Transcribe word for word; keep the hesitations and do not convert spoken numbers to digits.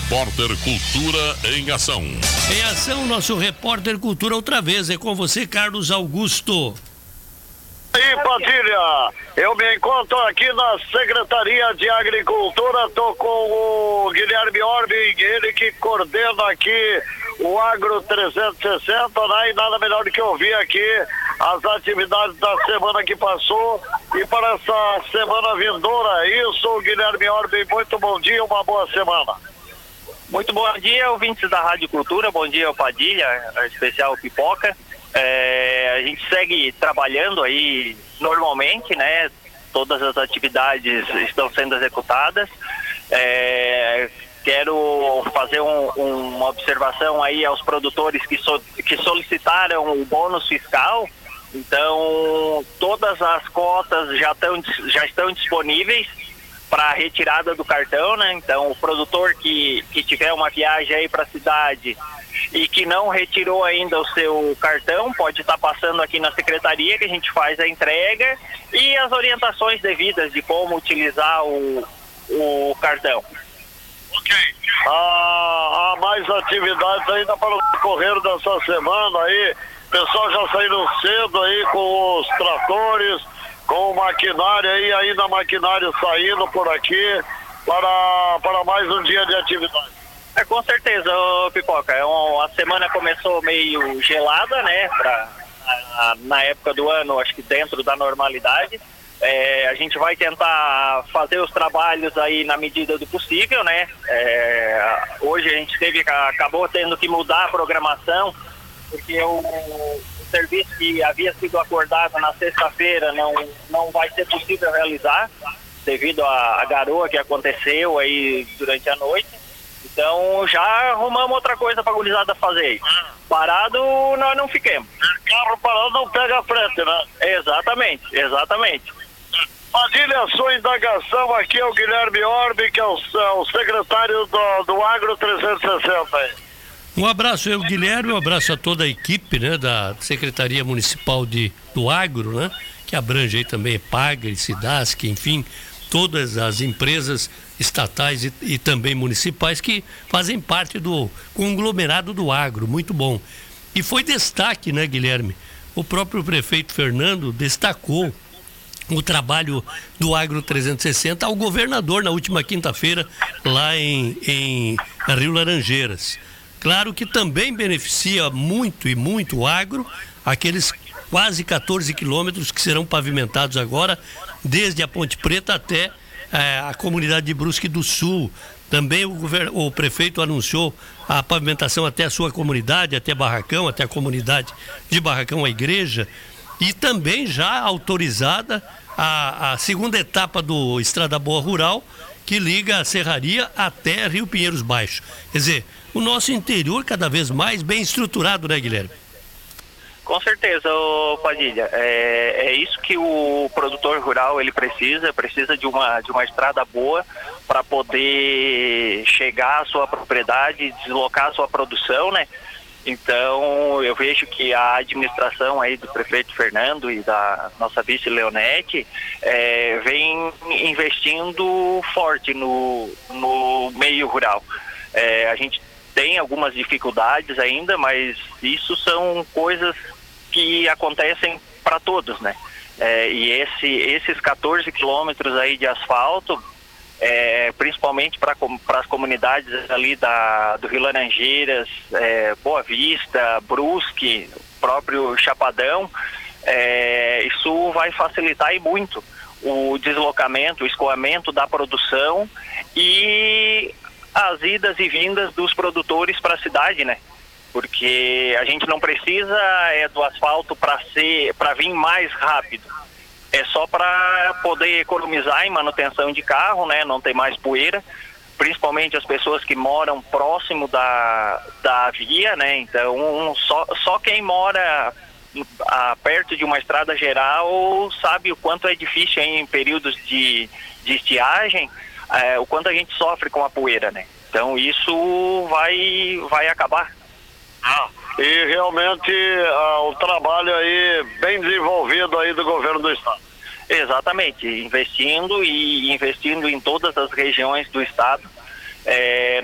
Repórter Cultura em ação. Em ação, nosso Repórter Cultura outra vez. É com você, Carlos Augusto. E aí, Padilha, eu me encontro aqui na Secretaria de Agricultura, tô com o Guilherme Orbing, ele que coordena aqui o Agro trezentos e sessenta, né? E nada melhor do que ouvir aqui as atividades da semana que passou e para essa semana vindoura. Isso, Guilherme Orbing, muito bom dia, uma boa semana. Muito bom dia, ouvintes da Rádio Cultura, bom dia ao Padilha, especial Pipoca. É, a gente segue trabalhando aí normalmente, né? Todas as atividades estão sendo executadas. É, quero fazer um, uma observação aí aos produtores que, so, que solicitaram o bônus fiscal. Então, todas as cotas já, tão, já estão disponíveis para retirada do cartão, né? Então, o produtor que, que tiver uma viagem aí para a cidade e que não retirou ainda o seu cartão, pode estar passando aqui na secretaria que a gente faz a entrega e as orientações devidas de como utilizar o, o cartão. Ok. Ah, há mais atividades ainda para o decorrer dessa semana aí. O pessoal já saíram cedo aí com os tratores, com o maquinário aí, ainda maquinário saindo por aqui para, para mais um dia de atividade. É, com certeza, Pipoca. É um, a semana começou meio gelada, né? Pra, na, na época do ano, acho que dentro da normalidade. É, a gente vai tentar fazer os trabalhos aí na medida do possível, né? É, hoje a gente teve, acabou tendo que mudar a programação, porque o, o serviço que havia sido acordado na sexta-feira não, não vai ser possível realizar, devido à, à garoa que aconteceu aí durante a noite. Então já arrumamos outra coisa para a gurizada fazer. Parado nós não fiquemos. Carro parado não pega frente, né? Exatamente, exatamente. Padilha, a sua indagação aqui é o Guilherme Orbing, que é o, é o secretário do, do Agro trezentos e sessenta aí. Um abraço eu, Guilherme, um abraço a toda a equipe, né, da Secretaria Municipal de, do Agro, né, que abrange aí também Pagre, Cidasc, enfim, todas as empresas estatais e, e também municipais que fazem parte do conglomerado do agro, muito bom. E foi destaque, né, Guilherme? O próprio prefeito Fernando destacou o trabalho do Agro trezentos e sessenta ao governador na última quinta-feira lá em, em Rio Laranjeiras. Claro que também beneficia muito e muito o agro, aqueles quase quatorze quilômetros que serão pavimentados agora, desde a Ponte Preta até é, a comunidade de Brusque do Sul. Também o, govern... o prefeito anunciou a pavimentação até a sua comunidade, até Barracão, até a comunidade de Barracão, a igreja. E também já autorizada a, a segunda etapa do Estrada Boa Rural, que liga a Serraria até Rio Pinheiros Baixo. Quer dizer, o nosso interior cada vez mais bem estruturado, né, Guilherme? Com certeza, ô Padilha. É, é isso que o produtor rural ele precisa, precisa de uma, de uma estrada boa para poder chegar à sua propriedade, deslocar a sua produção, né? Então, eu vejo que a administração aí do prefeito Fernando e da nossa vice Leonete é, vem investindo forte no, no meio rural. É, a gente tem algumas dificuldades ainda, mas isso são coisas que acontecem para todos, né? É, e esse, esses quatorze quilômetros aí de asfalto, É, principalmente para as comunidades ali da, do Rio Laranjeiras, é, Boa Vista, Brusque, próprio Chapadão, é, isso vai facilitar e muito o deslocamento, o escoamento da produção e as idas e vindas dos produtores para a cidade, né? Porque a gente não precisa é, do asfalto para ser, para vir mais rápido. É só para poder economizar em manutenção de carro, né? Não tem mais poeira, principalmente as pessoas que moram próximo da, da via, né? Então, só, só quem mora a, perto de uma estrada geral sabe o quanto é difícil em períodos de, de estiagem, é, o quanto a gente sofre com a poeira, né? Então, isso vai, vai acabar. Ah. E realmente ah, o trabalho aí bem desenvolvido aí do governo do estado. Exatamente, investindo e investindo em todas as regiões do estado. É,